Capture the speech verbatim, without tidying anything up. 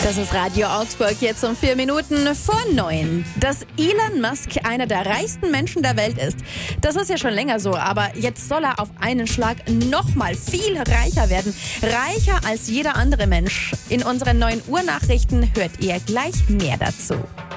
Das ist Radio Augsburg, jetzt um vier Minuten vor neun. Dass Elon Musk einer der reichsten Menschen der Welt ist, das ist ja schon länger so. Aber jetzt soll er auf einen Schlag nochmal viel reicher werden. Reicher als jeder andere Mensch. In unseren neun Uhr Nachrichten hört ihr gleich mehr dazu.